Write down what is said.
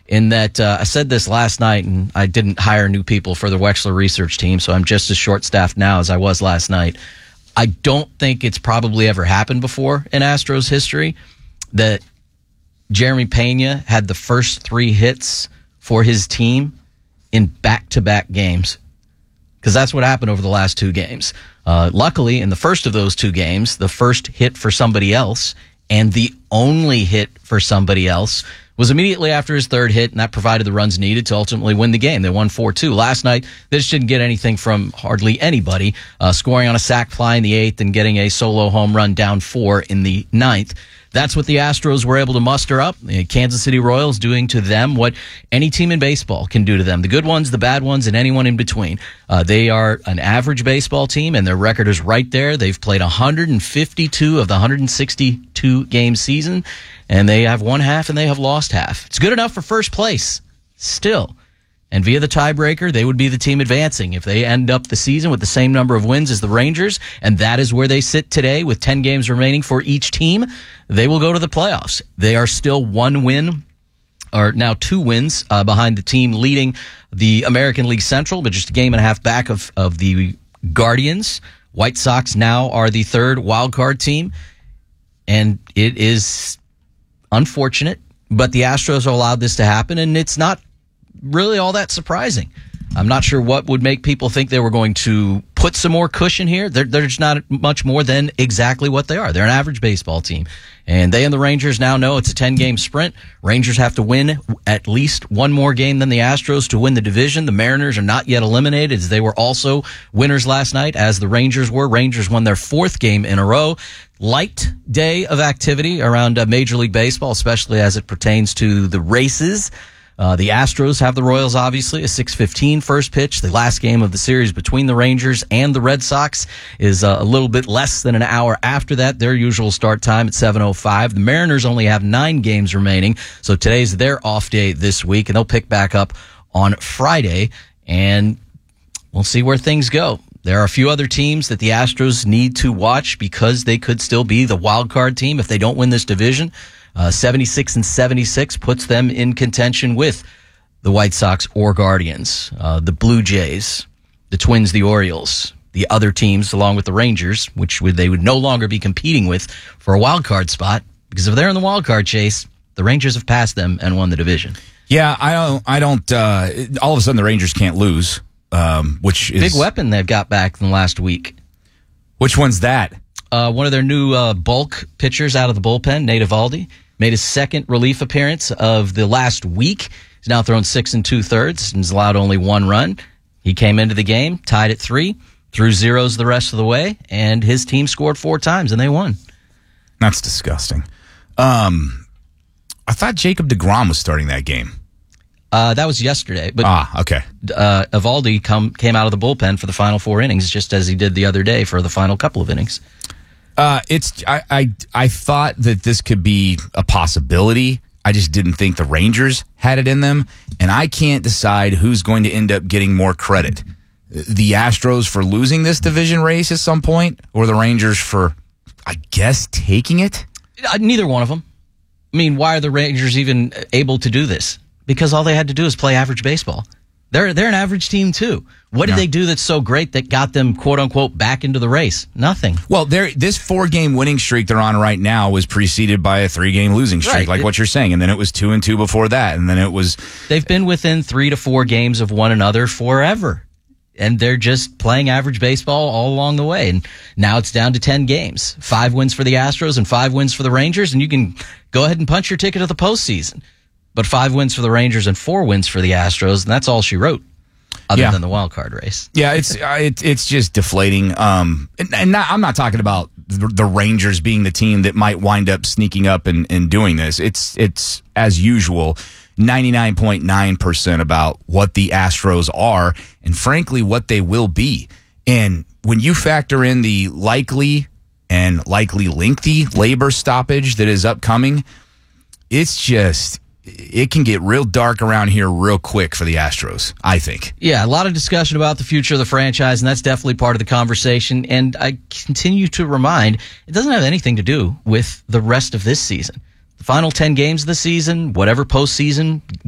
in that I said this last night, and I didn't hire new people for the Wexler research team, so I'm just as short-staffed now as I was last night. I don't think it's probably ever happened before in Astros history that Jeremy Pena had the first 3 hits for his team in back-to-back games, because that's what happened over the last 2 games. Luckily, in the first of those 2 games, the first hit for somebody else and the only hit for somebody else was immediately after his 3rd hit, and that provided the runs needed to ultimately win the game. They won 4-2. Last night, they just didn't get anything from hardly anybody, scoring on a sac fly in the 8th and getting a solo home run down 4 in the 9th. That's what the Astros were able to muster up. The Kansas City Royals doing to them what any team in baseball can do to them. The good ones, the bad ones, and anyone in between. They are an average baseball team, and their record is right there. They've played 152 of the 162-game season, and they have won half and they have lost half. It's good enough for first place still. And via the tiebreaker, they would be the team advancing. If they end up the season with the same number of wins as the Rangers, and that is where they sit today with 10 games remaining for each team, they will go to the playoffs. They are still 1 win, or now 2 wins behind the team leading the American League Central, but just a game and a half back of the Guardians. White Sox now are the 3rd wild card team, and it is unfortunate, but the Astros allowed this to happen, and it's not really all that surprising. I'm not sure what would make people think they were going to put some more cushion here. They're just not much more than exactly what they are. They're an average baseball team. And they and the Rangers now know it's a 10-game sprint. Rangers have to win at least 1 more game than the Astros to win the division. The Mariners are not yet eliminated, as they were also winners last night, as the Rangers were. Rangers won their 4th game in a row. Light day of activity around Major League Baseball, especially as it pertains to the races. The Astros have the Royals, obviously, a 6:15 first pitch. The last game of the series between the Rangers and the Red Sox is a little bit less than an hour after that, their usual start time at 7:05. The Mariners only have 9 games remaining, so today's their off day this week, and they'll pick back up on Friday, and we'll see where things go. There are a few other teams that the Astros need to watch because they could still be the wild card team if they don't win this division. 76-76 puts them in contention with the White Sox or Guardians, the Blue Jays, the Twins, the Orioles, the other teams, along with the Rangers, which they would no longer be competing with for a wild card spot, because if they're in the wild card chase, the Rangers have passed them and won the division. Yeah, I don't. All of a sudden, the Rangers can't lose, which is big weapon they've got back in the last week. Which one's that? One of their new bulk pitchers out of the bullpen, Nate Eovaldi, made his 2nd relief appearance of the last week. He's now thrown 6 2/3 and has allowed only 1 run. He came into the game, tied at 3, threw zeros the rest of the way, and his team scored 4 times, and they won. That's disgusting. I thought Jacob deGrom was starting that game. That was yesterday. But okay. Eovaldi came out of the bullpen for the final 4 innings, just as he did the other day for the final couple of innings. I thought that this could be a possibility. I just didn't think the Rangers had it in them, and I can't decide who's going to end up getting more credit. The Astros for losing this division race at some point, or the Rangers for, I guess, taking it? Neither one of them. I mean, why are the Rangers even able to do this? Because all they had to do is play average baseball. They're an average team, too. What did they do that's so great that got them, quote-unquote, back into the race? Nothing. Well, this 4-game winning streak they're on right now was preceded by a 3-game losing streak, like what you're saying, and then it was 2-2 before that, and then it was... They've been within 3 to 4 games of one another forever, and they're just playing average baseball all along the way, and now it's down to 10 games. 5 wins for the Astros and 5 wins for the Rangers, and you can go ahead and punch your ticket to the postseason. But 5 wins for the Rangers and 4 wins for the Astros, and that's all she wrote, other than the wild card race. Yeah, it's just deflating. And I'm not talking about the Rangers being the team that might wind up sneaking up and doing this. It's as usual, 99.9% about what the Astros are, and frankly, what they will be. And when you factor in the likely lengthy labor stoppage that is upcoming, it can get real dark around here real quick for the Astros, I think. Yeah, a lot of discussion about the future of the franchise, and that's definitely part of the conversation. And I continue to remind, it doesn't have anything to do with the rest of this season. The final 10 games of the season, whatever postseason